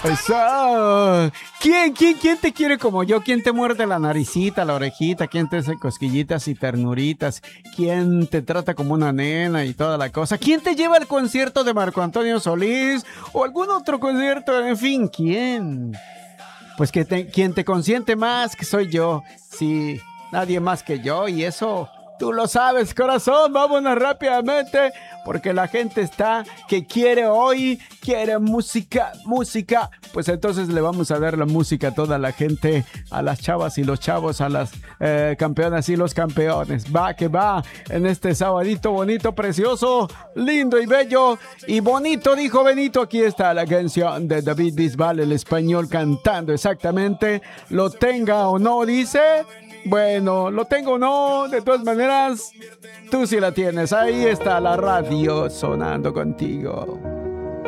Eso. ¿Quién te quiere como yo? ¿Quién te muerde la naricita, la orejita? ¿Quién te hace cosquillitas y ternuritas? ¿Quién te trata como una nena y toda la cosa? ¿Quién te lleva al concierto de Marco Antonio Solís? ¿O algún otro concierto? En fin, ¿quién? Pues quien te consiente más que soy yo. Sí, nadie más que yo. Y eso tú lo sabes, corazón. Vámonos rápidamente. Porque la gente está que quiere hoy, quiere música. Pues entonces le vamos a dar la música a toda la gente, a las chavas y los chavos, a las campeonas y los campeones. Va que va en este sabadito bonito, precioso, lindo y bello y bonito, dijo Benito. Aquí está la canción de David Bisbal, el español, cantando exactamente. Lo tenga o no, dice. Bueno, lo tengo o no, de todas maneras, tú sí la tienes. Ahí está la radio sonando contigo.